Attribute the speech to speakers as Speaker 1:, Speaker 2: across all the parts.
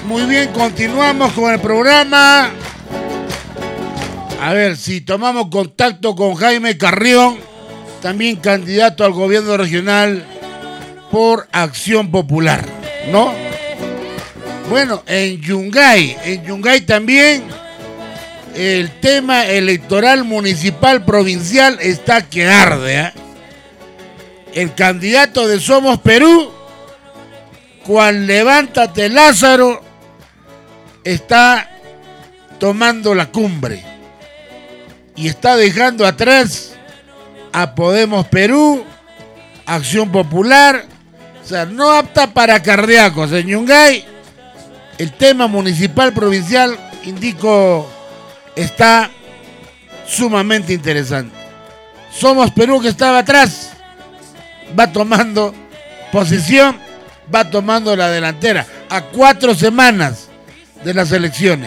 Speaker 1: Muy bien, continuamos con el programa. A ver, si tomamos contacto con Jaime Carrión, también candidato al gobierno regional por Acción Popular, ¿no? Bueno, en Yungay también el tema electoral municipal provincial está que arde, ¿eh? El candidato de Somos Perú, Juan Levántate Lázaro, está tomando la cumbre y está dejando atrás a Podemos Perú, Acción Popular, o sea, no apta para cardíacos. En Yungay, el tema municipal provincial, indico, está sumamente interesante. Somos Perú, que estaba atrás, va tomando posición, va tomando la delantera a 4 semanas de las elecciones.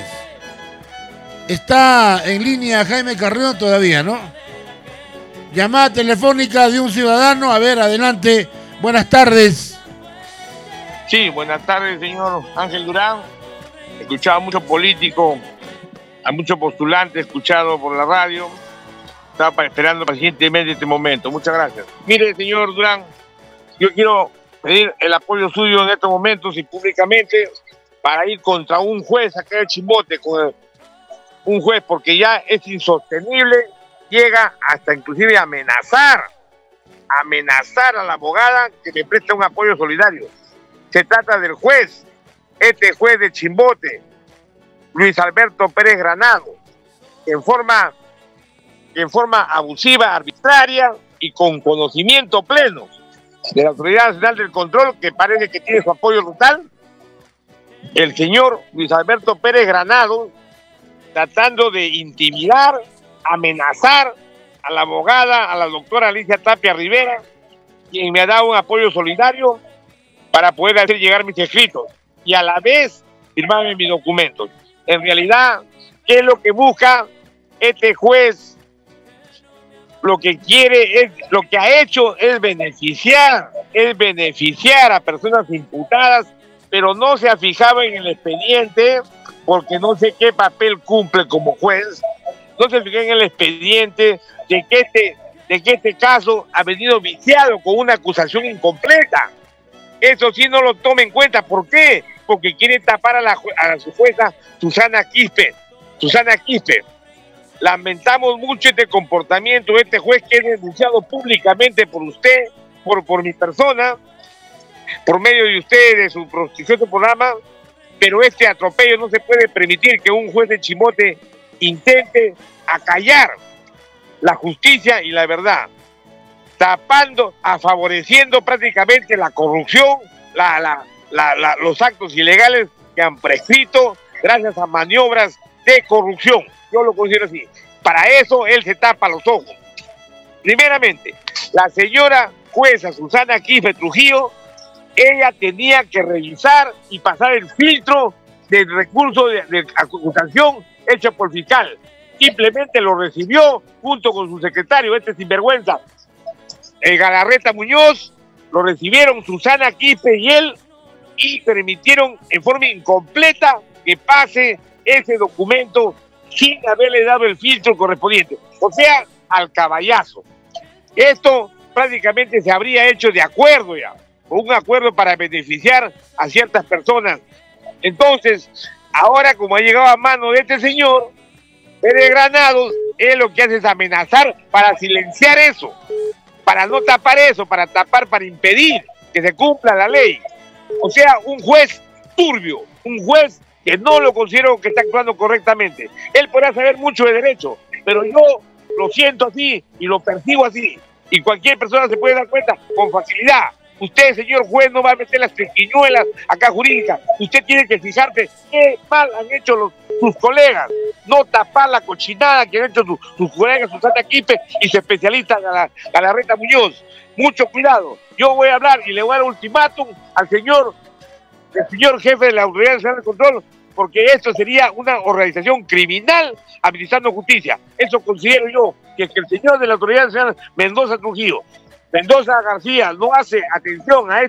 Speaker 1: Está en línea Jaime Carrión todavía, ¿no? Llamada telefónica de un ciudadano. A ver, adelante. Buenas tardes.
Speaker 2: Sí, buenas tardes, señor Ángel Durán. He escuchado a muchos políticos, a muchos postulantes, he escuchado por la radio. Estaba esperando pacientemente este momento. Muchas gracias. Mire, señor Durán, yo quiero pedir el apoyo suyo en estos momentos y públicamente para ir contra un juez acá de Chimbote, con un juez, porque ya es insostenible, llega hasta inclusive amenazar a la abogada que le presta un apoyo solidario. Se trata del juez, este juez de Chimbote, Luis Alberto Pérez Granado, que en forma abusiva, arbitraria y con conocimiento pleno de la Autoridad Nacional del Control, que parece que tiene su apoyo total, el señor Luis Alberto Pérez Granado, tratando de intimidar, amenazar a la abogada, a la doctora Alicia Tapia Rivera, quien me ha dado un apoyo solidario para poder hacer llegar mis escritos y a la vez firmarme mis documentos. En realidad, ¿qué es lo que busca este juez? Lo que ha hecho es beneficiar a personas imputadas, pero no se ha fijado en el expediente, porque no sé qué papel cumple como juez, no se fijó en el expediente de que este caso ha venido viciado con una acusación incompleta. Eso sí no lo toma en cuenta. ¿Por qué? Porque quiere tapar a su jueza Susana Quispe. Lamentamos mucho este comportamiento de este juez, que es denunciado públicamente por usted, por mi persona, por medio de usted, de su prestigioso programa, pero este atropello no se puede permitir, que un juez de Chimbote intente acallar la justicia y la verdad, favoreciendo prácticamente la corrupción, los actos ilegales que han prescrito gracias a maniobras de corrupción. Yo lo considero así. Para eso él se tapa los ojos. Primeramente, la señora jueza Susana Quispe Trujillo, ella tenía que revisar y pasar el filtro del recurso de acusación hecho por fiscal. Simplemente lo recibió junto con su secretario, este sinvergüenza, el Galarreta Muñoz. Lo recibieron Susana Quispe y él, y permitieron en forma incompleta que pase ese documento sin haberle dado el filtro correspondiente, o sea, al caballazo. Esto prácticamente se habría hecho de acuerdo ya, con un acuerdo para beneficiar a ciertas personas. Entonces, ahora, como ha llegado a mano de este señor Pérez Granados, él lo que hace es amenazar para silenciar eso, para no tapar eso, para impedir que se cumpla la ley. O sea, un juez turbio, un juez que no lo considero que está actuando correctamente. Él podrá saber mucho de derecho, pero yo lo siento así y lo percibo así. Y cualquier persona se puede dar cuenta con facilidad. Usted, señor juez, no va a meter las triquiñuelas acá jurídicas. Usted tiene que fijarse qué mal han hecho sus colegas. No tapar la cochinada que han hecho sus colegas, Susana Quispe y su especialista Galarreta Muñoz. Mucho cuidado. Yo voy a hablar y le voy a dar ultimátum al señor jefe de la Autoridad Nacional de Control, porque esto sería una organización criminal administrando justicia. Eso considero yo, que el señor de la Autoridad Nacional, Mendoza García, no hace atención a este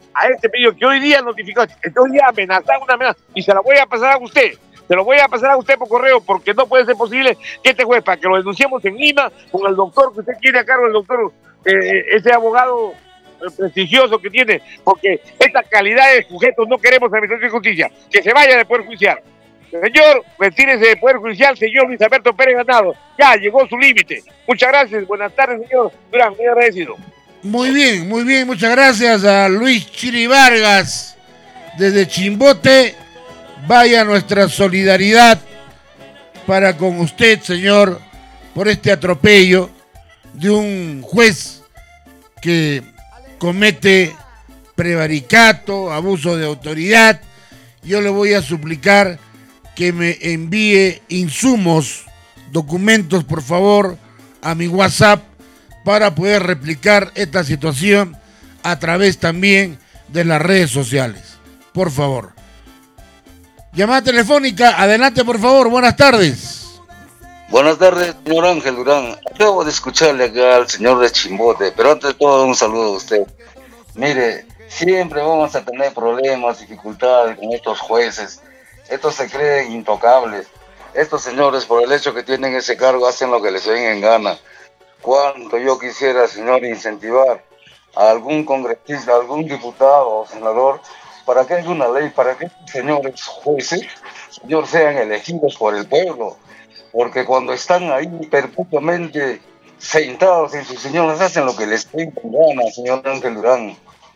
Speaker 2: a este pedido que hoy día notificó, que hoy día amenazaba una amenaza, y se la voy a pasar a usted. Se lo voy a pasar a usted por correo, porque no puede ser posible que este juez, para que lo denunciemos en Lima, con el doctor que usted tiene a cargo, el doctor, ese abogado prestigioso que tiene, porque esta calidad de sujetos no queremos en la Administración de Justicia, que se vaya del Poder Judicial. Señor, retírese del Poder Judicial, señor Luis Alberto Pérez Ganado, ya llegó su límite. Muchas gracias, buenas tardes, señor Durán, muy agradecido.
Speaker 1: Muy bien, muchas gracias a Luis Chiri Vargas, desde Chimbote. Vaya nuestra solidaridad para con usted, señor, por este atropello de un juez que comete prevaricato, abuso de autoridad. Yo le voy a suplicar que me envíe insumos, documentos, por favor, a mi WhatsApp para poder replicar esta situación a través también de las redes sociales. Por favor. Llamada telefónica, adelante por favor, buenas tardes.
Speaker 3: Buenas tardes, señor Ángel Durán. Acabo de escucharle acá al señor de Chimbote, pero antes de todo un saludo a usted. Mire, siempre vamos a tener problemas, dificultades con estos jueces. Estos se creen intocables. Estos señores, por el hecho que tienen ese cargo, hacen lo que les venga en gana. Cuánto yo quisiera, señor, incentivar a algún congresista, a algún diputado o senador, para que haya una ley, para que estos señores jueces, señor, sean elegidos por el pueblo. Porque cuando están ahí perpetuamente sentados en sus señores, hacen lo que les venga en gana, señor Ángel Durán.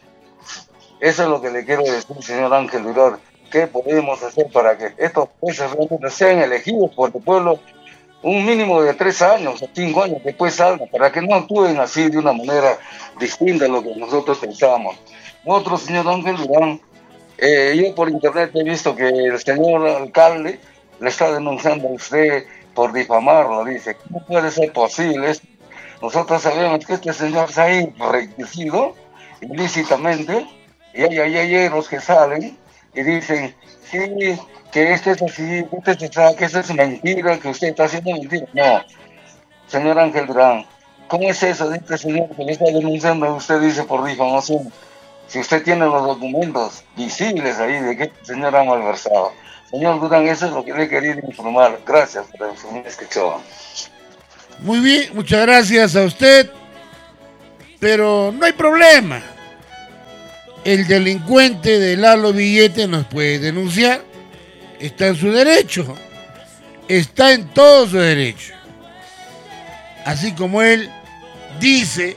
Speaker 3: Eso es lo que le quiero decir, señor Ángel Durán. ¿Qué podemos hacer para que estos jueces realmente sean elegidos por el pueblo un mínimo de 3 años o 5 años después salgan, para que no actúen así de una manera distinta a lo que nosotros pensamos? Otro, señor Ángel Durán, yo por internet he visto que el señor alcalde le está denunciando a usted por difamarlo, dice. ¿Cómo puede ser posible esto? Nosotros sabemos que este señor se ha enriquecido ilícitamente y hay los que salen y dicen, sí, que este es así, que esto es mentira, que usted está haciendo mentira. No, señor Ángel Durán, ¿cómo es eso de este señor que le está denunciando a usted, dice, por difamación? Si usted tiene los documentos visibles ahí de que el señor ha malversado. Señor Durán, eso es lo que le he querido informar. Gracias por la escuchado.
Speaker 1: Muy bien, muchas gracias a usted, pero no hay problema. El delincuente de Lalo Billete nos puede denunciar, está en su derecho, está en todo su derecho. Así como él dice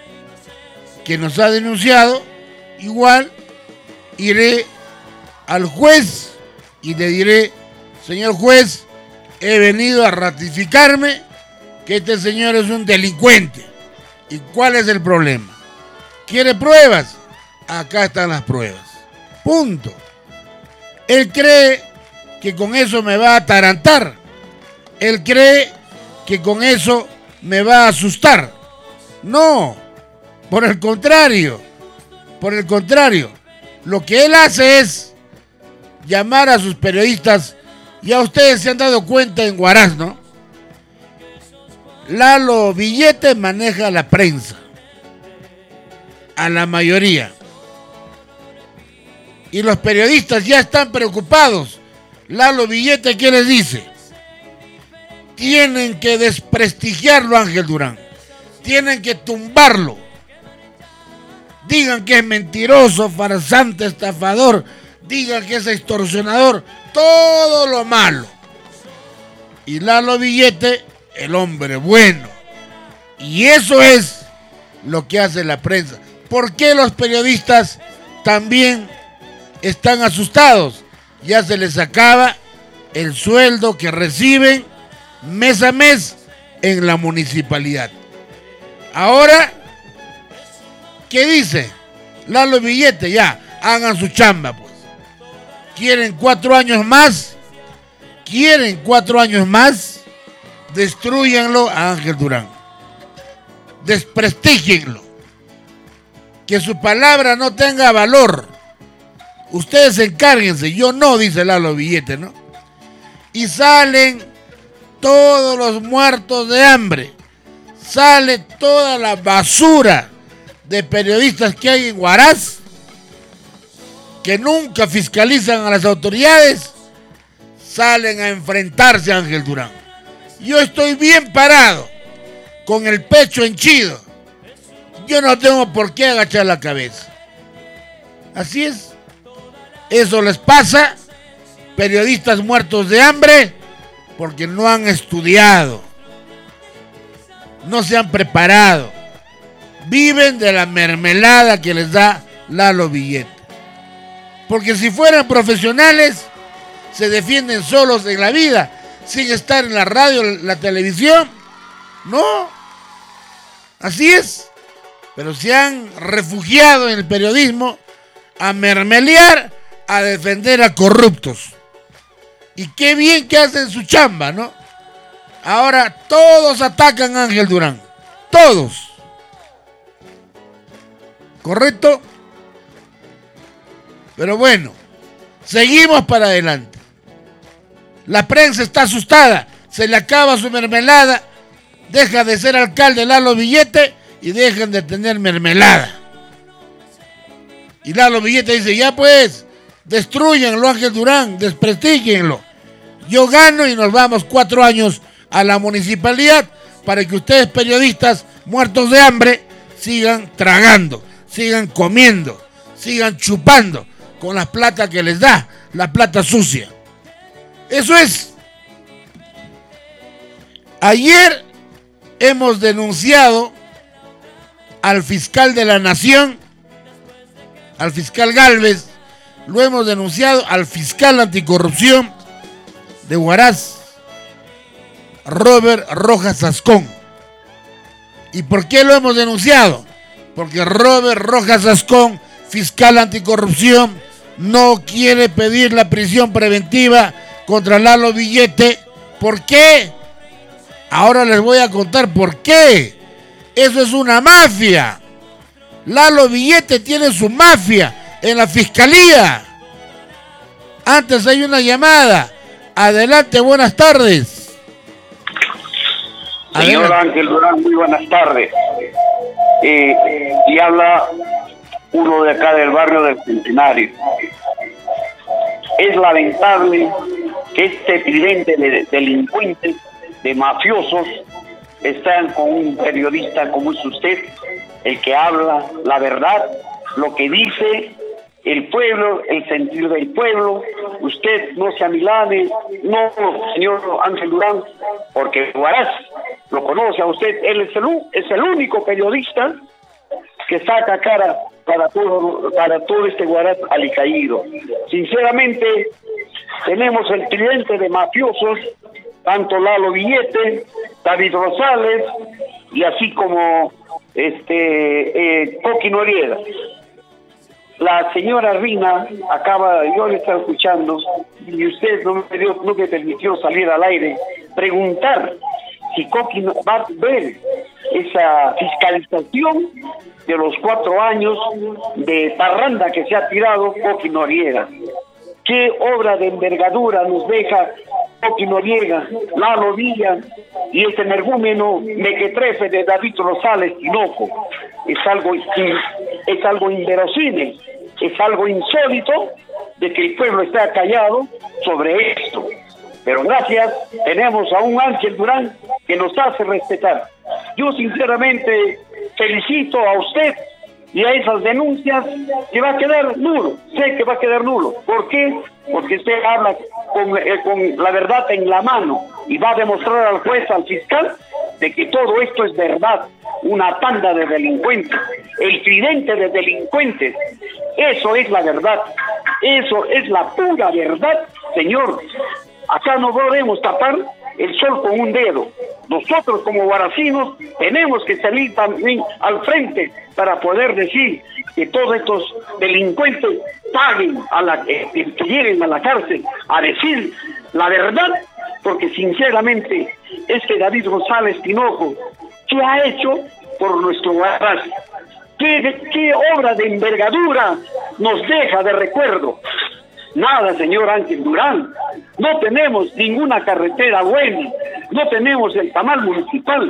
Speaker 1: que nos ha denunciado, igual iré al juez y le diré, señor juez, he venido a ratificarme que este señor es un delincuente. ¿Y cuál es el problema? ¿Quiere pruebas? Acá están las pruebas. Punto. Él cree que con eso me va a atarantar. Él cree que con eso me va a asustar. No, por el contrario. Por el contrario. Lo que él hace es llamar a sus periodistas. Ya ustedes se han dado cuenta en Huaraz, ¿no? Lalo Billete maneja la prensa. A la mayoría. Y los periodistas ya están preocupados. Lalo Billete, ¿qué les dice? Tienen que desprestigiarlo, Ángel Durán. Tienen que tumbarlo. Digan que es mentiroso, farsante, estafador. Digan que es extorsionador. Todo lo malo. Y Lalo Billete, el hombre bueno. Y eso es lo que hace la prensa. ¿Por qué los periodistas también están asustados? Ya se les acaba el sueldo que reciben mes a mes en la municipalidad. Ahora, ¿qué dice? Lalo Billete, ya, hagan su chamba, pues. ¿Quieren 4 años más? ¿Quieren 4 años más? Destrúyanlo a Ángel Durán. Desprestígienlo. Que su palabra no tenga valor. Ustedes encárguense, yo no, dice Lalo Billete, ¿no? Y salen todos los muertos de hambre. Sale toda la basura de periodistas que hay en Huaraz que nunca fiscalizan a las autoridades, salen a enfrentarse a Ángel Durán. Yo estoy bien parado, con el pecho henchido. Yo no tengo por qué agachar la cabeza. Así es. Eso les pasa, periodistas muertos de hambre, porque no han estudiado, no se han preparado, viven de la mermelada que les da Lalo Villete. Porque si fueran profesionales, se defienden solos en la vida, sin estar en la radio, la televisión. No, así es. Pero se han refugiado en el periodismo a mermelear, a defender a corruptos. Y qué bien que hacen su chamba, ¿no? Ahora todos atacan a Ángel Durán. Todos. ¿Correcto? Pero bueno, seguimos para adelante. La prensa está asustada. Se le acaba su mermelada. Deja de ser alcalde Lalo Villete y dejan de tener mermelada. Y Lalo Villete dice, ya pues, destruyanlo Ángel Durán, desprestígienlo. Yo gano y nos vamos 4 años a la municipalidad para que ustedes, periodistas muertos de hambre, sigan tragando, sigan comiendo, sigan chupando con la plata que les da, la plata sucia. Eso es. Ayer hemos denunciado al fiscal de la Nación, al fiscal Gálvez, lo hemos denunciado al fiscal anticorrupción de Huaraz, Robert Rojas Ascón. ¿Y por qué lo hemos denunciado? Porque Robert Rojas Ascón, fiscal anticorrupción, no quiere pedir la prisión preventiva contra Lalo Villete. ¿Por qué? Ahora les voy a contar por qué. Eso es una mafia. Lalo Villete tiene su mafia en la fiscalía. Antes hay una llamada. Adelante, buenas tardes.
Speaker 4: Señor Ángel Durán, muy buenas tardes. Y habla uno de acá del barrio del Centenario. Es lamentable que este tridente de delincuentes, de mafiosos, están con un periodista como es usted, el que habla la verdad, lo que dice el pueblo, el sentir del pueblo. Usted no se amilane, no, señor Ángel Durán, porque Huaraz lo conoce a usted. Él es el único periodista que saca cara para todo este Huaraz alicaído. Sinceramente, tenemos el tridente de mafiosos, tanto Lalo Villete, David Rosales y así como Coqui Noriega. La señora Rina yo le estaba escuchando y usted no me permitió salir al aire, preguntar si Coqui va a ver esa fiscalización de los 4 años de parranda que se ha tirado Coqui Noriega. ¿Qué obra de envergadura nos deja Coqui Noriega, Lalo Villa y este energúmeno mequetrefe de David Rosales Tinoco? Es algo inverosímil, es algo insólito de que el pueblo esté callado sobre esto. Pero gracias, tenemos a un Ángel Durán que nos hace respetar. Yo sinceramente felicito a usted y a esas denuncias, que va a quedar nulo, sé que va a quedar nulo. ¿Por qué? Porque usted habla con la verdad en la mano y va a demostrar al juez, al fiscal, de que todo esto es verdad, una tanda de delincuentes, el tridente de delincuentes. Eso es la verdad, eso es la pura verdad, señor. Acá no podemos tapar el sol con un dedo. Nosotros como huaracinos tenemos que salir también al frente para poder decir que todos estos delincuentes paguen que lleguen a la cárcel a decir la verdad, porque sinceramente David González Tinoco, ¿qué ha hecho por nuestro Huaraz? ¿Qué obra de envergadura nos deja de recuerdo? Nada, señor Ángel Durán. No tenemos ninguna carretera buena, no tenemos el tamal municipal,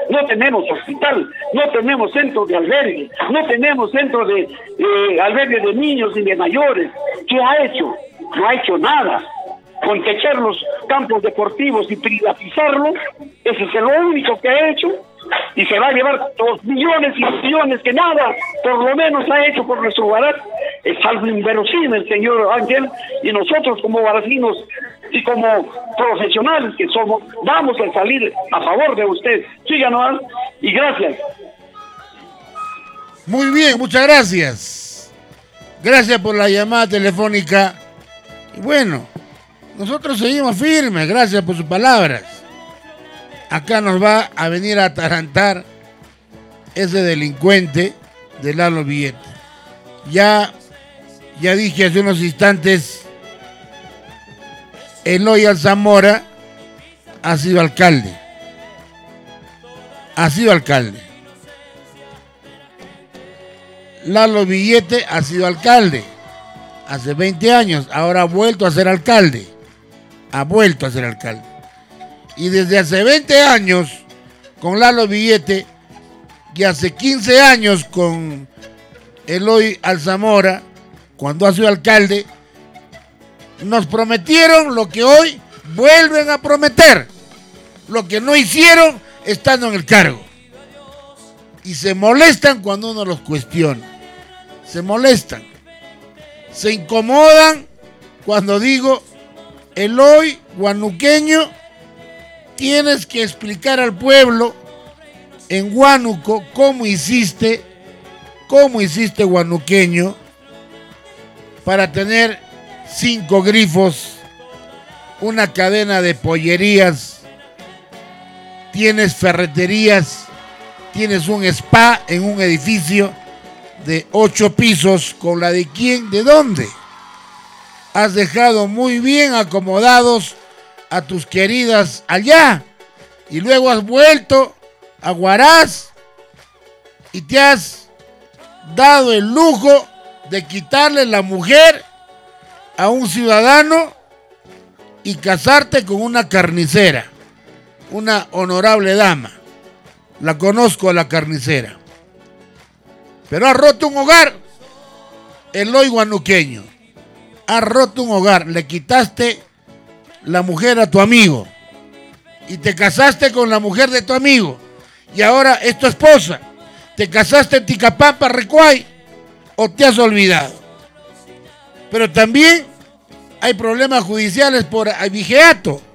Speaker 4: no tenemos hospital, no tenemos centro de albergue, no tenemos centro de albergue de niños y de mayores. ¿Qué ha hecho? No ha hecho nada. Con techar los campos deportivos y privatizarlos, eso es lo único que ha hecho, y se va a llevar 2 millones y millones que nada, por lo menos ha hecho por nuestro Barat. Es algo inverosímil, señor Ángel, y nosotros como baracinos y como profesionales que somos, vamos a salir a favor de usted. Síganos y gracias.
Speaker 1: Muy bien, muchas gracias. Gracias por la llamada telefónica. Y bueno, nosotros seguimos firmes, gracias por sus palabras. Acá nos va a venir a atarantar ese delincuente de Lalo Villete. Ya dije hace unos instantes, Eloy Alzamora ha sido alcalde. Ha sido alcalde. Lalo Villete ha sido alcalde hace 20 años, ahora ha vuelto a ser alcalde. Ha vuelto a ser alcalde. Y desde hace 20 años con Lalo Villete y hace 15 años con Eloy Alzamora, cuando ha sido alcalde, nos prometieron lo que hoy vuelven a prometer, lo que no hicieron estando en el cargo. Y se molestan cuando uno los cuestiona. Se molestan. Se incomodan cuando digo, Eloy, huanuqueño, tienes que explicar al pueblo en Huánuco cómo hiciste huanuqueño para tener 5 grifos, una cadena de pollerías, tienes ferreterías, tienes un spa en un edificio de 8 pisos, ¿con la de quién? ¿De dónde? Has dejado muy bien acomodados a tus queridas allá y luego has vuelto a Huaraz y te has dado el lujo de quitarle la mujer a un ciudadano y casarte con una carnicera, una honorable dama. La conozco a la carnicera. Pero has roto un hogar, Eloy huanuqueño. Has roto un hogar, le quitaste la mujer a tu amigo y te casaste con la mujer de tu amigo y ahora es tu esposa. ¿Te casaste en Ticapampa, Recuay, o te has olvidado? Pero también hay problemas judiciales por abigeato.